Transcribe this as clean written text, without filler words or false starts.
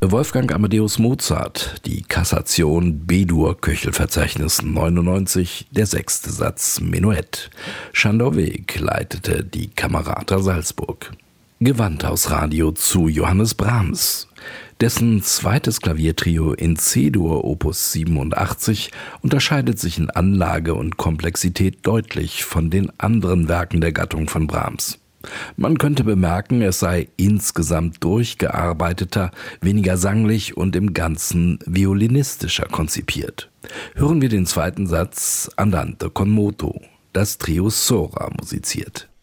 Wolfgang Amadeus Mozart, die Kassation B-Dur Köchelverzeichnis 99, der 6. Satz Menuett. Sándor Wég leitete die Camerata Salzburg. Gewandhausradio zu Johannes Brahms. Dessen zweites Klaviertrio in C-Dur Opus 87 unterscheidet sich in Anlage und Komplexität deutlich von den anderen Werken der Gattung von Brahms. Man könnte bemerken, es sei insgesamt durchgearbeiteter, weniger sanglich und im Ganzen violinistischer konzipiert. Hören wir den zweiten Satz Andante con moto, das Trio Sora musiziert.